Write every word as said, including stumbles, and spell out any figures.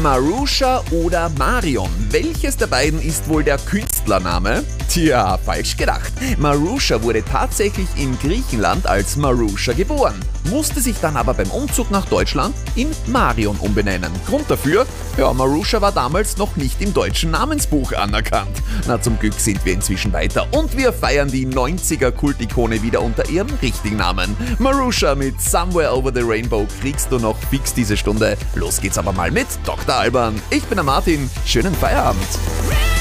Marusha oder Marion? Welches der beiden ist wohl der Künstlername? Tja, falsch gedacht. Marusha wurde tatsächlich in Griechenland als Marusha geboren, musste sich dann aber beim Umzug nach Deutschland in Marion umbenennen. Grund dafür? Ja, Marusha war damals noch nicht im deutschen Namensbuch anerkannt. Na, zum Glück sind wir inzwischen weiter und wir feiern die neunziger-Kultikone wieder unter ihrem richtigen Namen. Marusha mit Somewhere Over the Rainbow kriegst du noch fix diese Stunde. Los geht's aber mal mit Doktor Alban. Ich bin der Martin. Schönen Feierabend.